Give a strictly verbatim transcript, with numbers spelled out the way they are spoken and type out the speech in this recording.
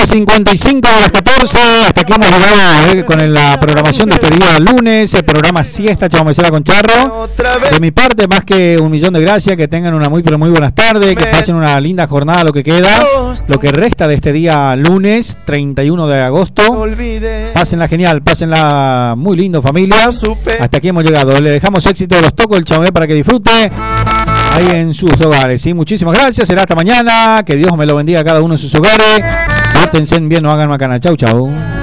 cincuenta y cinco de las catorce. Hasta aquí hemos llegado eh, con la programación de este día lunes. El programa Siesta Chamamecera con Charro. De mi parte, más que un millón de gracias. Que tengan una muy pero muy buenas tardes. Que pasen una linda jornada lo que queda. Lo que resta de este día lunes treinta y uno de agosto. Pásenla genial, pásenla muy lindo, familia. Hasta aquí hemos llegado. Le dejamos éxito, los toco el chamamé para que disfrute ahí en sus hogares. ¿Sí? Muchísimas gracias. Será hasta mañana. Que Dios me lo bendiga a cada uno en sus hogares. Pórtense bien, no hagan macana. Chau, chau.